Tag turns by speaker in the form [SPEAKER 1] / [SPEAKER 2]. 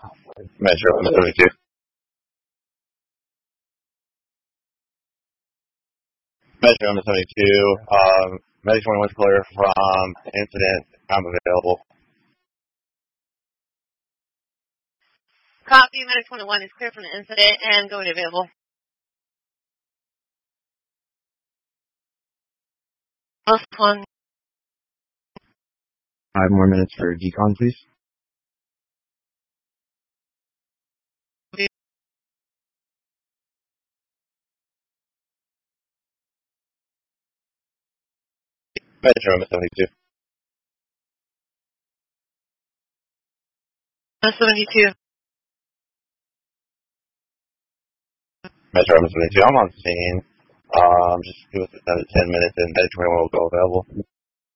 [SPEAKER 1] Metro 72. Metro 72. Medic 21 is clear from incident. I'm available.
[SPEAKER 2] Copy, Medic 21 is clear from the incident and going available. Plus one.
[SPEAKER 3] 5 more minutes for decon, please.
[SPEAKER 1] Metro 72.
[SPEAKER 2] 72.
[SPEAKER 1] Metro 72. I'm on scene. Just give us another 10 minutes and Medic 21 will go available.